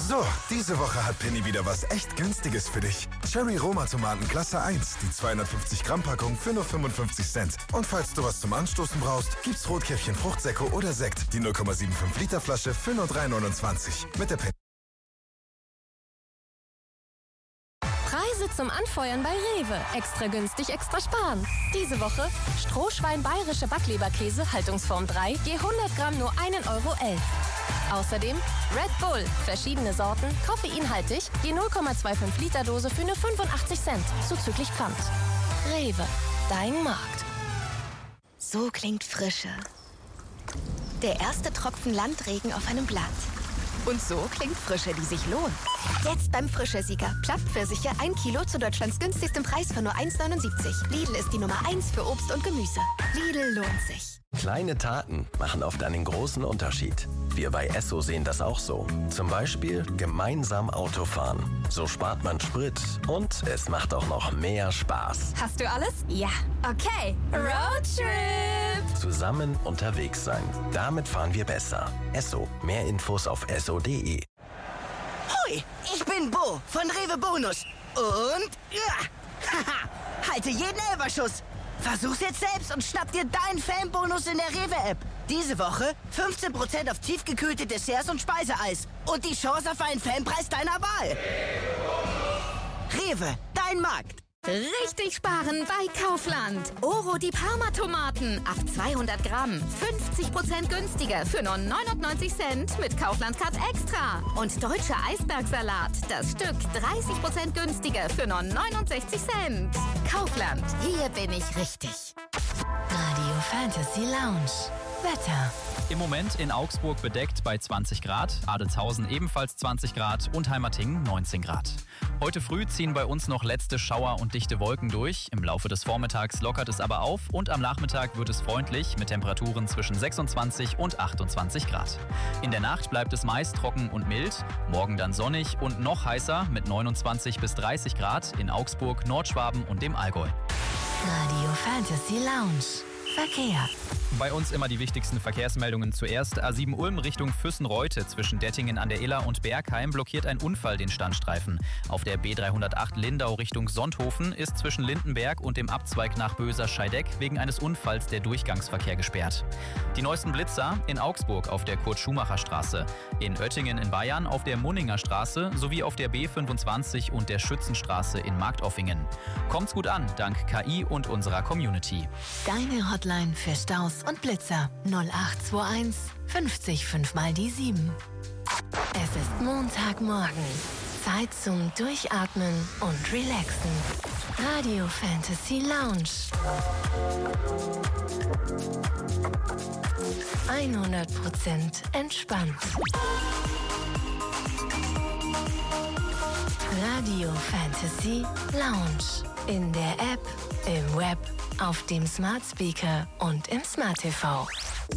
So, diese Woche hat Penny wieder was echt Günstiges für dich. Cherry Roma Tomaten Klasse 1, die 250 Gramm Packung für nur 55 Cent. Und falls du was zum Anstoßen brauchst, gibt's Rotkäppchen Fruchtsäcke oder Sekt, die 0,75 Liter Flasche für nur 3,29. Mit der Penny. Preise zum Anfeuern bei Rewe. Extra günstig, extra sparen. Diese Woche Strohschwein bayerische Backleberkäse, Haltungsform 3, je 100 Gramm nur 1,11 Euro. Außerdem Red Bull, verschiedene Sorten, koffeinhaltig, je 0,25 Liter Dose für nur 85 Cent, zuzüglich Pfand. Rewe, dein Markt. So klingt Frische. Der erste Tropfen Landregen auf einem Blatt. Und so klingt Frische, die sich lohnt. Jetzt beim Frische-Sieger. Plattpfirsiche 1 Kilo zu Deutschlands günstigstem Preis von nur 1,79. Lidl ist die Nummer 1 für Obst und Gemüse. Lidl lohnt sich. Kleine Taten machen oft einen großen Unterschied. Wir bei Esso sehen das auch so. Zum Beispiel gemeinsam Autofahren. So spart man Sprit und es macht auch noch mehr Spaß. Hast du alles? Ja. Okay. Roadtrip! Zusammen unterwegs sein. Damit fahren wir besser. Esso. Mehr Infos auf esso.de. Hoi, ich bin Bo von Rewe Bonus. Und halte jeden Elferschuss. Versuch's jetzt selbst und schnapp dir deinen Fanbonus in der Rewe-App. Diese Woche 15% auf tiefgekühlte Desserts und Speiseeis. Und die Chance auf einen Fanpreis deiner Wahl. Rewe, dein Markt. Richtig sparen bei Kaufland. Oro die Parma-Tomaten. Ab 200 Gramm. 50% günstiger für nur 99 Cent mit Kaufland-Card Extra. Und deutscher Eisbergsalat. Das Stück 30% günstiger für nur 69 Cent. Kaufland. Hier bin ich richtig. Radio Fantasy Lounge. Wetter. Im Moment in Augsburg bedeckt bei 20 Grad, Adelzhausen ebenfalls 20 Grad und Heimertingen 19 Grad. Heute früh ziehen bei uns noch letzte Schauer und dichte Wolken durch. Im Laufe des Vormittags lockert es aber auf und am Nachmittag wird es freundlich mit Temperaturen zwischen 26 und 28 Grad. In der Nacht bleibt es meist trocken und mild, morgen dann sonnig und noch heißer mit 29 bis 30 Grad in Augsburg, Nordschwaben und dem Allgäu. Radio Fantasy Lounge. Verkehr. Bei uns immer die wichtigsten Verkehrsmeldungen zuerst. A7 Ulm Richtung Füssen-Reute zwischen Dettingen an der Iller und Bergheim blockiert ein Unfall den Standstreifen. Auf der B308 Lindau Richtung Sonthofen ist zwischen Lindenberg und dem Abzweig nach Böser-Scheideck wegen eines Unfalls der Durchgangsverkehr gesperrt. Die neuesten Blitzer in Augsburg auf der Kurt-Schumacher-Straße, in Oettingen in Bayern auf der Munninger Straße sowie auf der B25 und der Schützenstraße in Marktoffingen. Kommt's gut an, dank KI und unserer Community. Deine Hotline für Staus und Blitzer 0821 50 5 mal die 7. Es ist Montagmorgen. Zeit zum Durchatmen und Relaxen. Radio Fantasy Lounge. 100% entspannt. Radio Fantasy Lounge. In der App, im Web, auf dem Smart Speaker und im Smart TV.